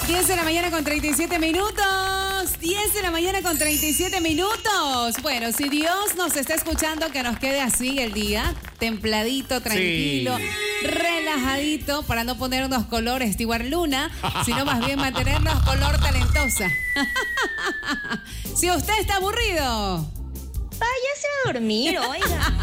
10 de la mañana con 37 minutos. 10 de la mañana con 37 minutos. Bueno, si Dios nos está escuchando, que nos quede así el día, templadito, tranquilo, sí, relajadito, para no ponernos color Stewart Luna, sino más bien mantenernos color talentosa. Si usted está aburrido, váyase a dormir, oiga.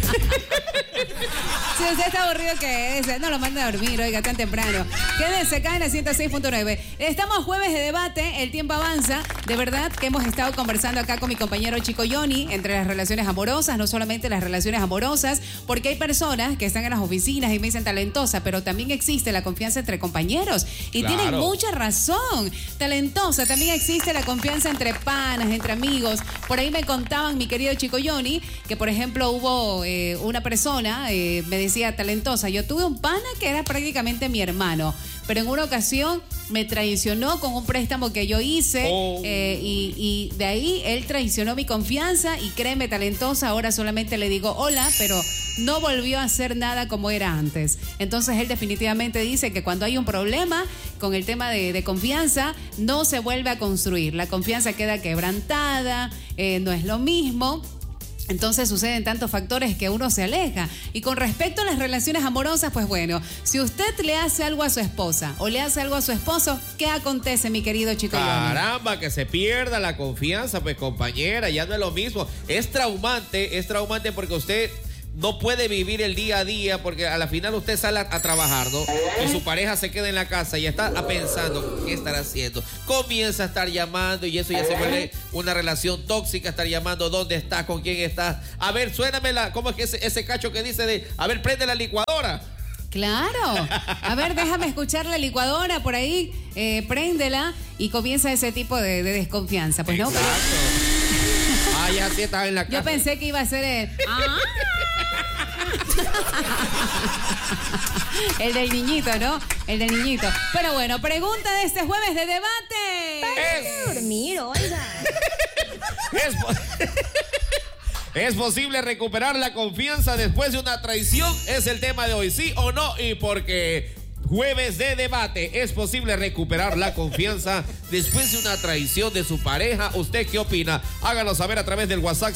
Si usted está aburrido, ¿qué es? No lo mande a dormir, oiga, tan temprano. Quédense acá en la 106.9. Estamos jueves de debate, el tiempo avanza. De verdad que hemos estado conversando acá con mi compañero Chico Johnny entre las relaciones amorosas, no solamente las relaciones amorosas, porque hay personas que están en las oficinas y me dicen talentosa, pero también existe la confianza entre compañeros. Y claro, tienen mucha razón. Talentosa, también existe la confianza entre panas, entre amigos. Por ahí me contaban, mi querido Chico Johnny, que por ejemplo hubo una persona, me decía talentosa, yo tuve un pana que era prácticamente mi hermano, pero en una ocasión me traicionó con un préstamo que yo hice, y de ahí él traicionó mi confianza y créeme, talentosa, ahora solamente le digo hola, pero no volvió a hacer nada como era antes. Entonces él definitivamente dice que cuando hay un problema con el tema de confianza, no se vuelve a construir, la confianza queda quebrantada, no es lo mismo. Entonces suceden tantos factores que uno se aleja. Y con respecto a las relaciones amorosas, pues bueno, si usted le hace algo a su esposa o le hace algo a su esposo, ¿qué acontece, mi querido Chico Johnny? Caramba, que se pierda la confianza, pues compañera, ya no es lo mismo. Es traumante porque usted no puede vivir el día a día, porque a la final usted sale a trabajar, ¿no? Y su pareja se queda en la casa y está pensando, ¿qué estará haciendo? Comienza a estar llamando y eso ya se vuelve una relación tóxica, estar llamando, ¿dónde estás? ¿Con quién estás? A ver, suéname ¿cómo es que ese cacho que dice de, a ver, prende la licuadora? Claro. A ver, déjame escuchar la licuadora por ahí, préndela, y comienza ese tipo de desconfianza. Pues no, exacto. Pero... ya sí estaba en la casa. Yo pensé que iba a ser el... El del niñito, ¿no? El del niñito. Pero bueno, pregunta de este jueves de debate. Váyase a dormir, oiga. ¿Es posible recuperar la confianza después de una traición? Es el tema de hoy, ¿sí o no? Y porque jueves de debate, ¿es posible recuperar la confianza después de una traición de su pareja? ¿Usted qué opina? Háganlo saber a través del WhatsApp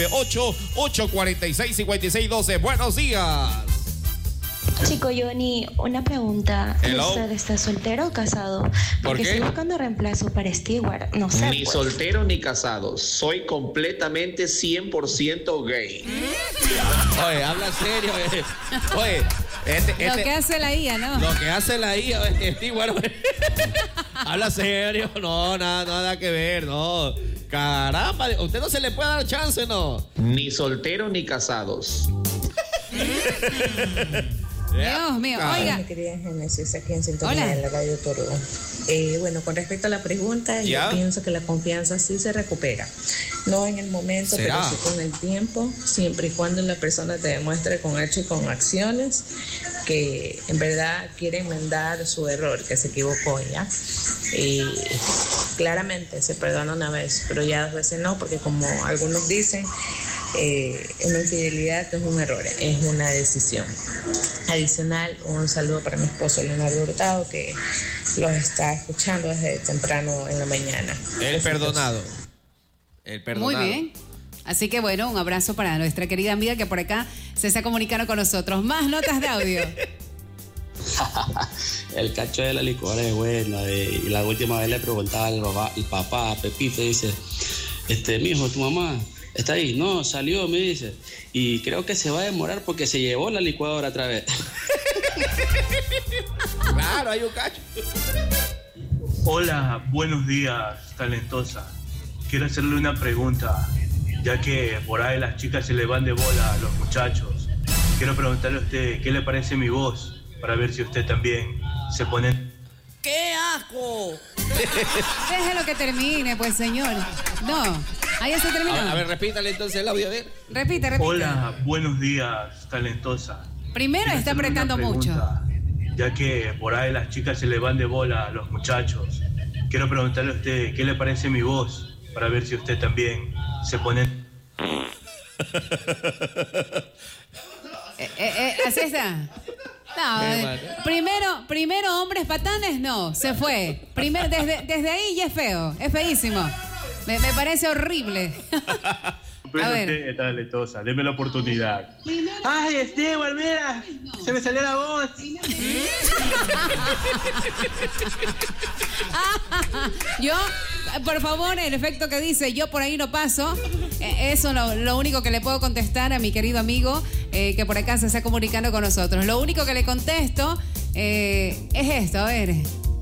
098-846-5612. Buenos días. Chico Johnny, una pregunta. Hello. ¿Usted está soltero o casado? Porque estoy buscando reemplazo para Stewart. No sé. Ni soltero ni casado. Soy completamente 100% gay. Oye, habla serio. Oye, lo que hace la IA, ¿no? Lo que hace la IA, Stewart. Habla serio. No, nada que ver, no. Caramba, a usted no se le puede dar chance, ¿no? Ni soltero ni casados. Dios mío, oiga. Mi querida Génesis, aquí en sintonía de la radio Toro. Bueno, con respecto a la pregunta, yo pienso que la confianza sí se recupera. No en el momento, pero sí con el tiempo, siempre y cuando la persona te demuestre con hechos y con acciones que en verdad quiere enmendar su error, que se equivocó ya. Y claramente se perdona una vez, pero ya 2 veces no, porque como algunos dicen, una infidelidad no es un error, es una decisión. Adicional, un saludo para mi esposo Leonardo Hurtado, que los está escuchando desde temprano en la mañana. El perdonado. Muy bien. Así que bueno, un abrazo para nuestra querida amiga que por acá se está comunicando con nosotros. Más notas de audio. El cacho de la licuadora es bueno. Y la última vez le preguntaba al papá, a Pepito, dice, mijo, tu mamá está ahí. No, salió, me dice. Y creo que se va a demorar porque se llevó la licuadora otra vez. Claro, hay un cacho. Hola, buenos días, talentosa. Quiero hacerle una pregunta, ya que por ahí las chicas se le van de bola a los muchachos. Quiero preguntarle a usted, ¿qué le parece mi voz? Para ver si usted también se pone... ¡Qué asco! Déjelo que termine, pues, señor. No, ahí se terminó. A ver, repítale entonces el audio, a ver. Repite. Hola, buenos días, talentosa. Primero está apretando mucho. Ya que por ahí las chicas se le van de bola a los muchachos. Quiero preguntarle a usted, ¿qué le parece mi voz? Para ver si usted también se pone... Así está. No, primero hombres patanes, no, se fue. Desde ahí ya es feo, es feísimo. Me parece horrible. Pero usted está talentosa, deme la oportunidad. ¡Ay, Stewart, mira! Se me salió la voz. Yo, por favor, el efecto que dice yo por ahí no paso, eso lo único que le puedo contestar a mi querido amigo que por acá se está comunicando con nosotros. Lo único que le contesto es esto, a ver.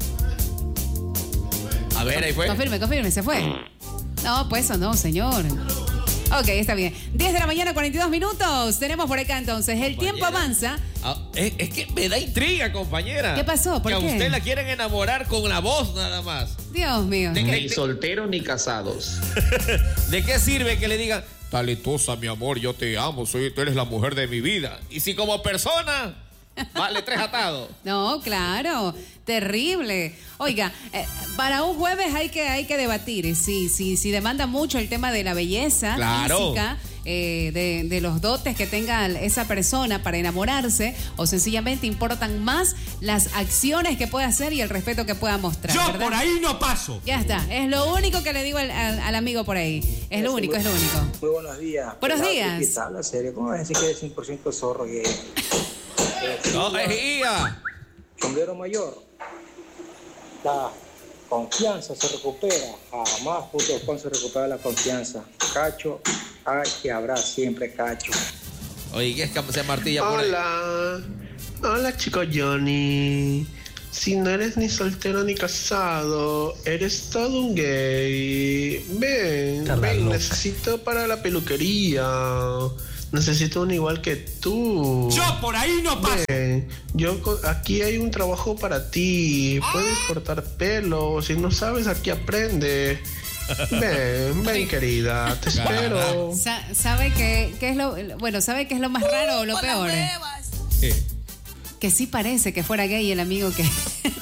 A ver, ahí fue. Confirme, se fue. No, pues eso no, señor. Ok, está bien. 10 de la mañana, 42 minutos. Tenemos por acá entonces. El tiempo avanza. Es que me da intriga, compañera. ¿Qué pasó? ¿Por qué? Que a usted la quieren enamorar con la voz nada más. Dios mío. Ni solteros ni casados. ¿De qué sirve que le digan, talentosa, mi amor, yo te amo, tú eres la mujer de mi vida? Y si como persona, vale 3 atados. No, claro. Terrible. Oiga, para un jueves hay que debatir. Si demanda mucho el tema de la belleza física, de los dotes que tenga esa persona para enamorarse, o sencillamente importan más las acciones que puede hacer y el respeto que pueda mostrar. Yo ¿verdad? Por ahí no paso. Ya está. Es lo único que le digo al amigo por ahí. Es lo único. Muy buenos días. Buenos días. ¿Qué habla serio? ¿Cómo vas a decir que eres 100% zorro gay? No, Sombrero mayor. La confianza se recupera. Jamás .com se recupera la confianza. Cacho, hay que habrá siempre cacho. Oye, ¿qué es que se martilla por ahí? Hola, chico Johnny. Si no eres ni soltero ni casado, eres todo un gay. Ven, necesito para la peluquería. Necesito un igual que tú. Yo por ahí no paso. Aquí hay un trabajo para ti. Puedes cortar pelo. Si no sabes, aquí aprende. Ven, querida. Te espero. ¿Sabe qué es lo más raro o lo peor? Que sí parece que fuera gay el amigo que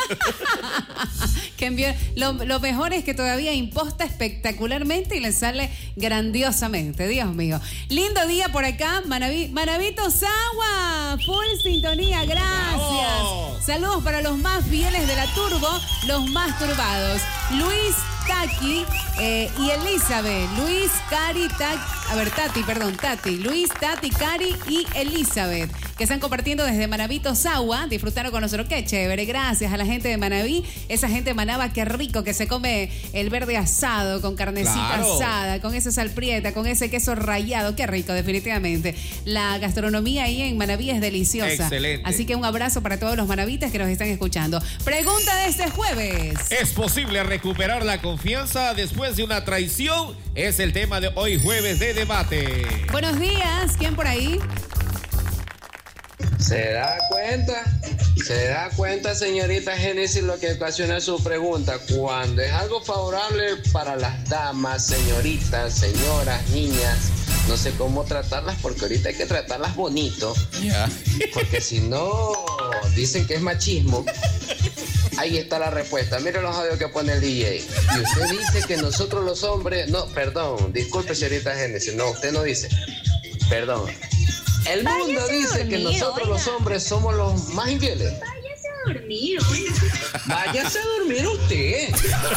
envió. Lo mejor es que todavía imposta espectacularmente y le sale grandiosamente. Dios mío. Lindo día por acá. Manabito Sagua. Full sintonía. Gracias. ¡Bravo! Saludos para los más fieles de la Turbo, los más turbados. Luis Taki y Elizabeth. Tati, Luis, Tati, Cari y Elizabeth, que están compartiendo desde Manabito Sagua. Disfrutaron con nosotros. Qué chévere. Gracias a la gente de Manabí. Esa gente de Manaba, qué rico que se come el verde asado con carnecita asada, con esa salprieta, con ese queso rallado. Qué rico, definitivamente. La gastronomía ahí en Manabí es deliciosa. Excelente. Así que un abrazo para todos los manabitas que nos están escuchando. Pregunta de este jueves. ¿Es posible recuperar la confianza después de una traición? Es el tema de hoy, jueves de debate. Buenos días. ¿Quién por ahí? ¿Se da cuenta, señorita Génesis, lo que ocasiona su pregunta? Cuando es algo favorable para las damas, señoritas, señoras, niñas, no sé cómo tratarlas, porque ahorita hay que tratarlas bonito. Yeah. Porque si no, dicen que es machismo. Ahí está la respuesta. Mire los audios que pone el DJ. Y usted dice que nosotros los hombres... No, perdón, disculpe, señorita Génesis. No, usted no dice. Perdón. El mundo dice que nosotros los hombres somos los más infieles. Váyase a dormir, oiga. Váyase a dormir usted.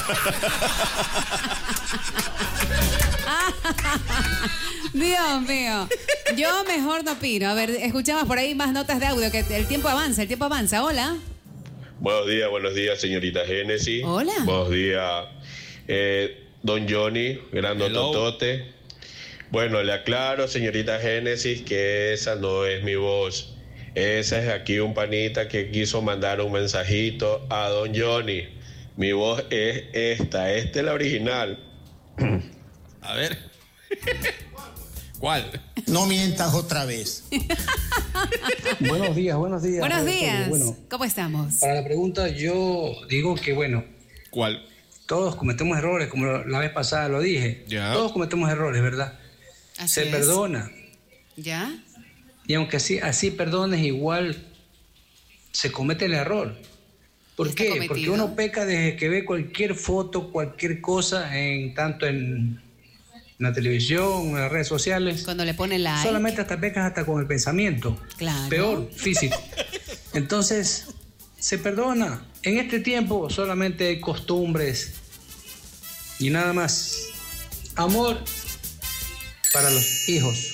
Dios mío. Yo mejor no opino. A ver, escuchamos por ahí más notas de audio, que el tiempo avanza. Hola. Buenos días, señorita Génesis. Hola. Buenos días, don Johnny, grandototote. Bueno, le aclaro, señorita Génesis, que esa no es mi voz. Esa es aquí un panita que quiso mandar un mensajito a don Johnny. Mi voz es esta es la original. A ver. ¿Cuál? No mientas otra vez. Buenos días. Buenos días. Bueno, ¿cómo estamos? Para la pregunta yo digo que ¿Cuál? Todos cometemos errores, como la vez pasada lo dije. Ya. Todos cometemos errores, ¿verdad? Así Se es. perdona. ¿Ya? Y aunque así perdones, igual se comete el error. ¿Por qué? Cometido. Porque uno peca desde que ve cualquier foto, cualquier cosa, tanto en la televisión, en las redes sociales. Cuando le ponen like. Solamente hasta pecas hasta con el pensamiento. Claro. Peor, físico. Entonces, se perdona. En este tiempo solamente hay costumbres y nada más. Amor para los hijos.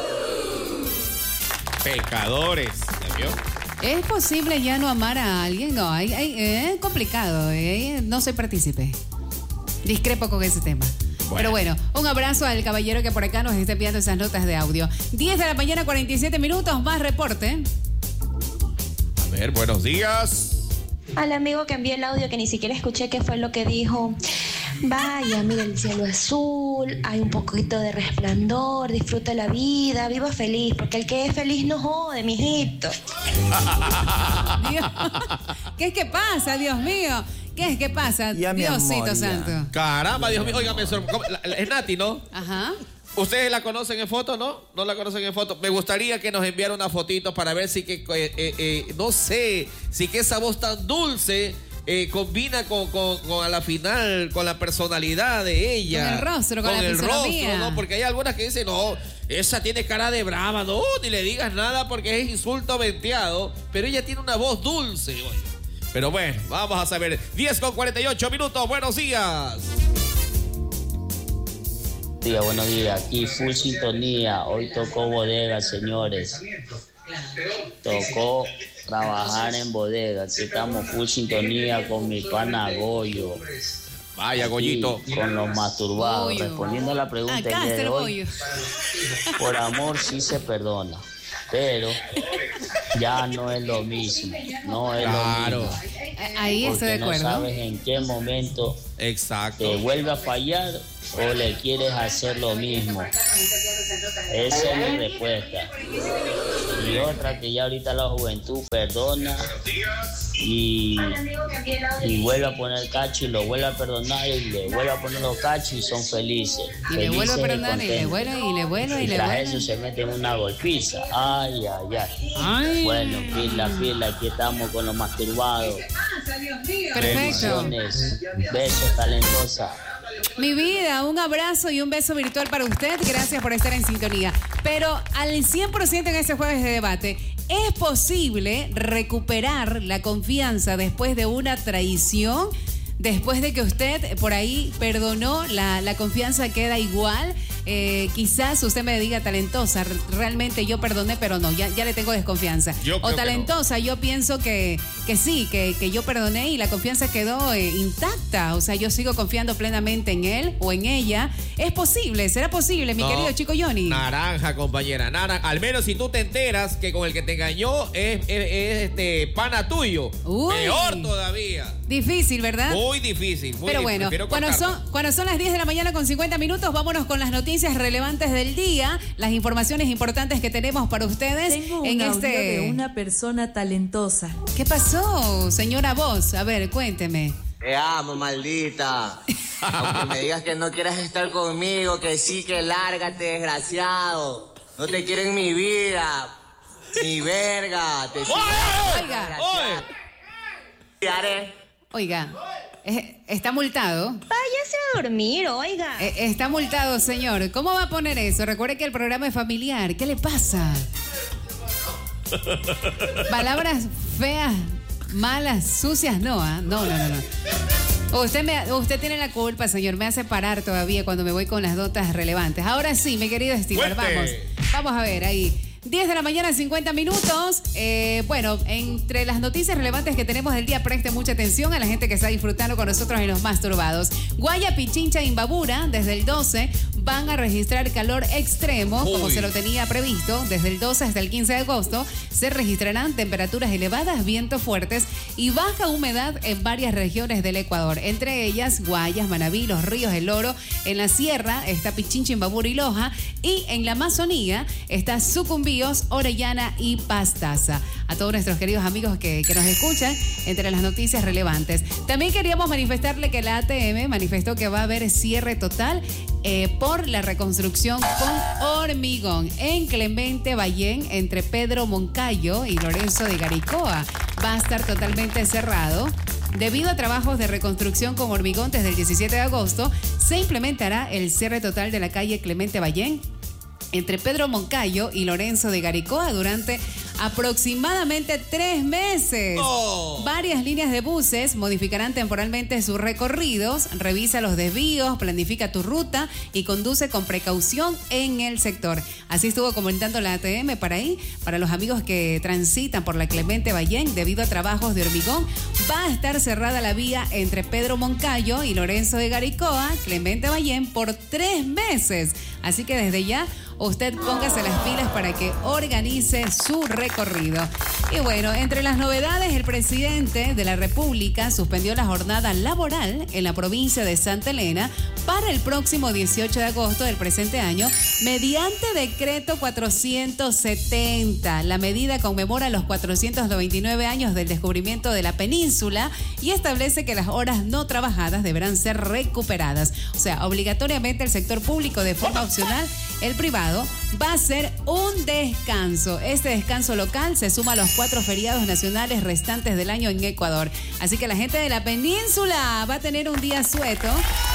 Pecadores, ¿ya vio? ¿Es posible ya no amar a alguien? No, es complicado. No soy partícipe. Discrepo con ese tema. Bueno. Pero bueno, un abrazo al caballero que por acá nos está enviando esas notas de audio. 10 de la mañana, 47 minutos, más reporte. A ver, buenos días. Al amigo que envió el audio que ni siquiera escuché qué fue lo que dijo. Vaya, mira el cielo azul, hay un poquito de resplandor, disfruta la vida, viva feliz, porque el que es feliz no jode, mijito. Dios, ¿qué es que pasa, Dios mío? ¿Qué es que pasa, Diosito santo? Caramba, Dios mío, oiga, es Nati, ¿no? Ajá. ¿Ustedes la conocen en foto, no? ¿No la conocen en foto? Me gustaría que nos enviara una fotito para ver si que, no sé, si que esa voz tan dulce combina con a la final, con la personalidad de ella. Con el rostro, con la el fisonomía. rostro, ¿no? Porque hay algunas que dicen, no, esa tiene cara de brava, no, ni le digas nada porque es insulto venteado, pero ella tiene una voz dulce, oye. Pero bueno, vamos a saber. 10:48 minutos, buenos días. Buenos días, aquí full sintonía. Hoy tocó bodega, señores. Tocó trabajar en bodega. Aquí estamos full sintonía con mi pana Goyo. Vaya, Goyito. Con los masturbados. Goyo. Respondiendo a la pregunta Acá el día está de el hoy, Goyo. por amor sí se perdona, pero ya no es lo mismo. No es lo mismo. Ahí estoy de acuerdo. No sabes en qué momento te vuelve a fallar o le quieres hacer lo mismo. Esa es mi respuesta. Y otra, que ya ahorita la juventud perdona y vuelve a poner cacho y lo vuelve a perdonar y le vuelve a poner los cachos y son felices. Y le vuelve a perdonar y le vuelve y le vuelve y le tras vuelve. eso se mete en una golpiza. Ay, ay, ay. Ay. Bueno, pila, aquí estamos con los masturbados. Perfecto. Bendiciones. Besos, talentosa. Mi vida, un abrazo y un beso virtual para usted. Gracias por estar en sintonía. Pero al 100% en este jueves de debate, ¿es posible recuperar la confianza después de una traición? Después de que usted por ahí perdonó, la confianza queda igual. Quizás usted me diga, talentosa, realmente yo perdoné, pero no, ya le tengo desconfianza. O talentosa, yo pienso que sí, que yo perdoné y la confianza quedó intacta. O sea, yo sigo confiando plenamente en él o en ella. ¿Es posible? ¿Será posible, mi querido chico Johnny? Naranja, compañera, naranja. Al menos si tú te enteras que con el que te engañó es pana tuyo. Uy. Peor todavía. Difícil, ¿verdad? Muy difícil. Pero bueno, cuando son las 10 de la mañana con 50 minutos, vámonos con las noticias relevantes del día, las informaciones importantes que tenemos para ustedes. Tengo un audio de una persona talentosa. ¿Qué pasó, señora voz? A ver, cuénteme. Te amo, maldita. Aunque me digas que no quieras estar conmigo, que sí, que lárgate, desgraciado. No te quiero en mi vida. Ni verga. Te Oiga. Oiga, está multado. Váyase a dormir, oiga. Está multado, señor. ¿Cómo va a poner eso? Recuerde que el programa es familiar. ¿Qué le pasa? Palabras feas, malas, sucias, no, ¿ah? No. Usted tiene la culpa, señor. Me hace parar todavía cuando me voy con las notas relevantes. Ahora sí, mi querido Steve, vamos a ver ahí. 10 de la mañana, 50 minutos. Bueno, entre las noticias relevantes que tenemos del día, preste mucha atención a la gente que está disfrutando con nosotros en los masturbados. Guaya, Pichincha e Imbabura, desde el 12, van a registrar calor extremo, como se lo tenía previsto. Desde el 12 hasta el 15 de agosto se registrarán temperaturas elevadas, vientos fuertes y baja humedad en varias regiones del Ecuador. Entre ellas, Guayas, Manabí, Los Ríos, El Oro. En la sierra está Pichincha, Imbabura y Loja. Y en la Amazonía está Sucumbíos, Orellana y Pastaza. A todos nuestros queridos amigos que nos escuchan, entre las noticias relevantes. También queríamos manifestarle que la ATM manifestó que va a haber cierre total por la reconstrucción con hormigón en Clemente Ballén, entre Pedro Moncayo y Lorenzo de Garicoa. Va a estar totalmente cerrado. Debido a trabajos de reconstrucción con hormigón desde el 17 de agosto, se implementará el cierre total de la calle Clemente Ballén entre Pedro Moncayo y Lorenzo de Garicoa durante aproximadamente 3 meses. Varias líneas de buses modificarán temporalmente sus recorridos, revisa los desvíos, planifica tu ruta y conduce con precaución en el sector. Así estuvo comentando la ATM para los amigos que transitan por la Clemente Ballén debido a trabajos de hormigón. Va a estar cerrada la vía entre Pedro Moncayo y Lorenzo de Garicoa, Clemente Ballén, por 3 meses. Así que desde ya usted póngase las pilas para que organice su recorrido. Y bueno, entre las novedades, el presidente de la República suspendió la jornada laboral en la provincia de Santa Elena para el próximo 18 de agosto del presente año mediante decreto 470. La medida conmemora los 499 años del descubrimiento de la península y establece que las horas no trabajadas deberán ser recuperadas. O sea, obligatoriamente el sector público, de forma opcional el privado, va a ser un descanso. Este descanso local se suma a los 4 feriados nacionales restantes del año en Ecuador. Así que la gente de la península va a tener un día sueto,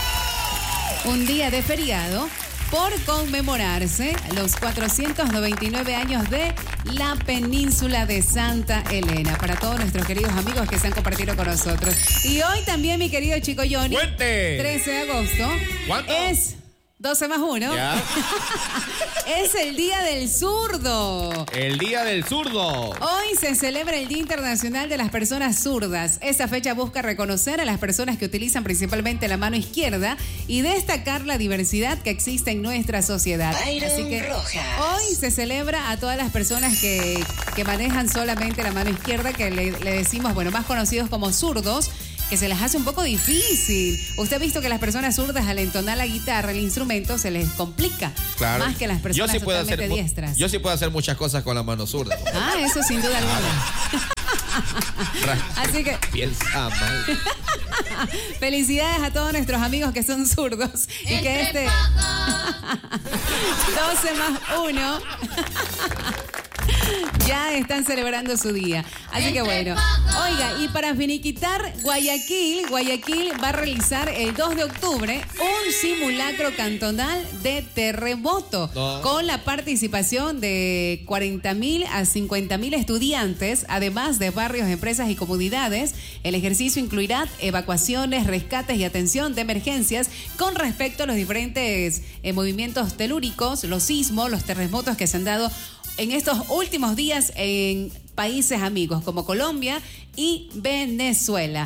un día de feriado, por conmemorarse los 499 años de la península de Santa Elena. Para todos nuestros queridos amigos que se han compartido con nosotros. Y hoy también, mi querido chico Johnny, 13 de agosto, ¿cuánto? Es 12 más 1. Es el Día del Zurdo. El Día del Zurdo. Hoy se celebra el Día Internacional de las Personas Zurdas. Esta fecha busca reconocer a las personas que utilizan principalmente la mano izquierda y destacar la diversidad que existe en nuestra sociedad. Así que hoy se celebra a todas las personas que manejan solamente la mano izquierda, que le decimos, bueno, más conocidos como zurdos, que se les hace un poco difícil. Usted ha visto que las personas zurdas, al entonar la guitarra, el instrumento, se les complica. Claro. Más que las personas totalmente diestras. Yo sí puedo hacer muchas cosas con la mano zurda. Eso sin duda alguna. Así que piensa mal. Felicidades a todos nuestros amigos que son zurdos y que 12 más 1 ya están celebrando su día. Así que bueno, oiga, y para finiquitar, Guayaquil va a realizar el 2 de octubre un simulacro cantonal de terremoto con la participación de 40.000 a 50.000 estudiantes, además de barrios, empresas y comunidades. El ejercicio incluirá evacuaciones, rescates y atención de emergencias con respecto a los diferentes movimientos telúricos, los sismos, los terremotos que se han dado en estos últimos días en países amigos como Colombia y Venezuela.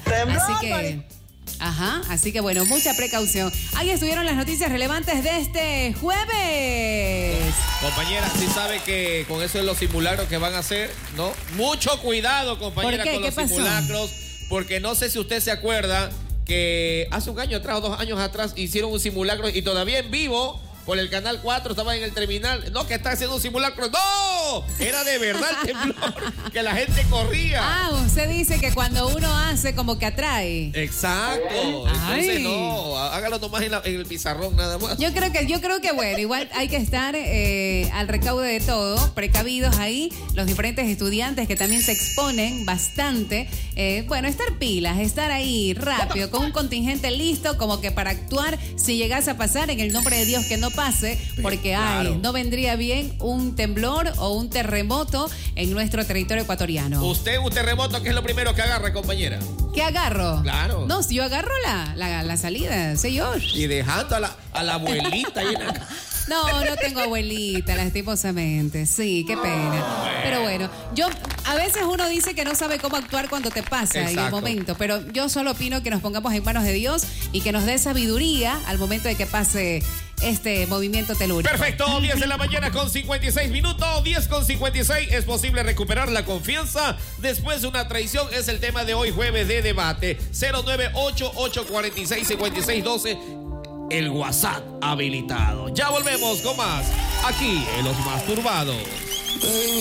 Así que bueno, mucha precaución. Ahí estuvieron las noticias relevantes de este jueves. Compañera, sí sabe que con eso de los simulacros que van a hacer, ¿no? Mucho cuidado, compañera, con los simulacros, porque no sé si usted se acuerda que hace un año atrás o 2 años atrás hicieron un simulacro y todavía en vivo por el Canal 4, estaba en el terminal. No, que está haciendo un simulacro. ¡No! Era de verdad el temblor, que la gente corría. Usted dice que cuando uno hace, como que atrae. Exacto. Entonces, no, hágalo nomás en el pizarrón, nada más. Yo creo que bueno, igual hay que estar al recaudo de todo, precavidos ahí, los diferentes estudiantes que también se exponen bastante. Bueno, estar pilas, estar ahí rápido, con un contingente listo, como que para actuar si llegase a pasar, en el nombre de Dios que no pase, porque no vendría bien un temblor o un terremoto en nuestro territorio ecuatoriano. Usted, un terremoto, ¿qué es lo primero que agarra, compañera? ¿Qué agarro? Claro. No, si yo agarro la salida, señor. Y dejando a la abuelita ahí en la... No tengo abuelita, lastimosamente. Sí, qué pena. Pero bueno, a veces uno dice que no sabe cómo actuar cuando te pasa en el momento, pero yo solo opino que nos pongamos en manos de Dios y que nos dé sabiduría al momento de que pase este movimiento telúrico. Perfecto, 10 de la mañana con 56 minutos, 10 con 56. ¿Es posible recuperar la confianza después de una traición? Es el tema de hoy, jueves de debate. 098-846-5612. El WhatsApp habilitado. Ya volvemos con más aquí en Los Masturbados.